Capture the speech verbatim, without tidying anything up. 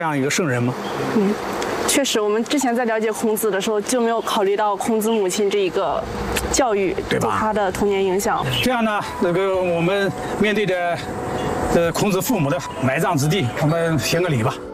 这样一个圣人吗？ 嗯，确实，我们之前在了解孔子的时候就没有考虑到孔子母亲这一个教育对他的童年影响。 这样呢，那个我们面对着呃孔子父母的埋葬之地，我们行个礼吧。